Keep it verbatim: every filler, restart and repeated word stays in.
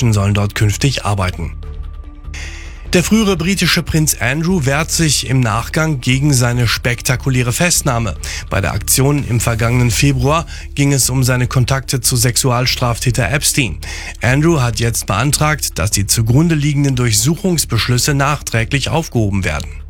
Menschen sollen dort künftig arbeiten. Der frühere britische Prinz Andrew wehrt sich im Nachgang gegen seine spektakuläre Festnahme. Bei der Aktion im vergangenen Februar ging es um seine Kontakte zu Sexualstraftäter Epstein. Andrew hat jetzt beantragt, dass die zugrunde liegenden Durchsuchungsbeschlüsse nachträglich aufgehoben werden.